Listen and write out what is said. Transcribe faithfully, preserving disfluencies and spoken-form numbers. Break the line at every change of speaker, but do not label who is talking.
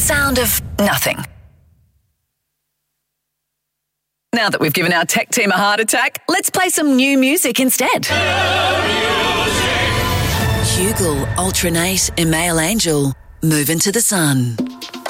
sound of nothing. Now that we've given our tech team a heart attack, let's play some new music instead. Hugel, Ultranate, Email Angel, Move Into the Sun.